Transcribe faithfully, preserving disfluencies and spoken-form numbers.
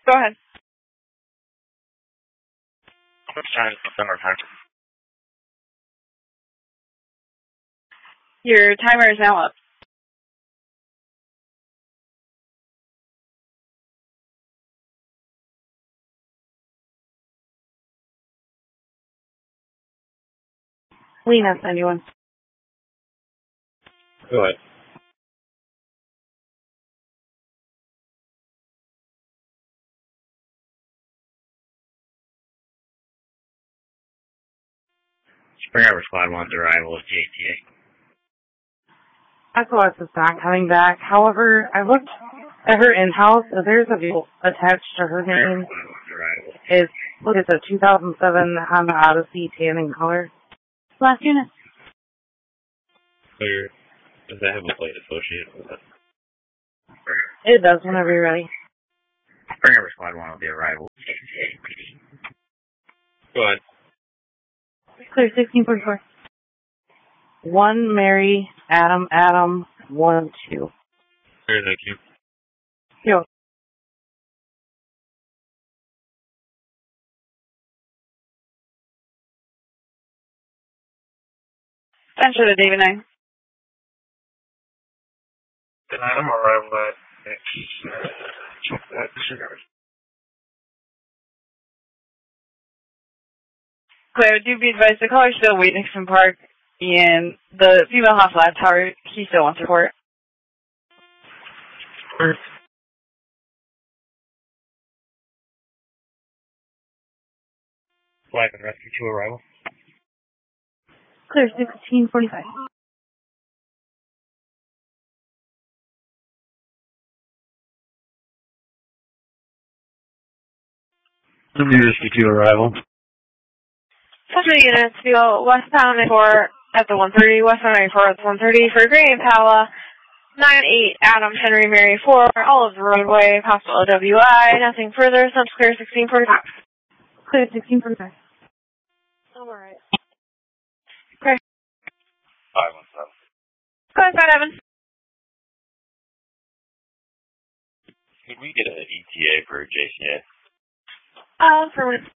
Go ahead. What's time? Summer time. Your timer is now up. Lena, anyone? Go ahead. Spring Arbor Squad wants arrival of J T A. S O S is not coming back. However, I looked at her in-house. So there's a vehicle attached to her name. It's, look, it's a two thousand seven Honda Odyssey tan in color. Last unit. Clear. Does that have a plate associated with it? It does whenever you're ready. Spring Arbor Squad one of the arrival of J T A P D. Go ahead. Clear, sixteen forty-four. One, Mary, Adam, Adam, one, two. Clear, thank you. Yo. Enter the David nine. Good night, I'm arrival at check that disregard. Claire, do be advised, the caller's still waiting at Nixon Park, and the female hostile tower, he still wants support. Clear. Flag and rescue to arrival. Clear, sixteen forty-five. New rescue to arrival. Central units, we go westbound ninety-four at the one thirty, westbound ninety-four at the one thirty for Green Impala, nine eight Adam Henry Mary four, all of the roadway, possible O W I, nothing further, subs clear sixteen forty-five. Clear sixteen forty-five. Alright. Okay. five one seven. Go ahead, Pat Evans. Could we get an E T A for J C A? Uh, for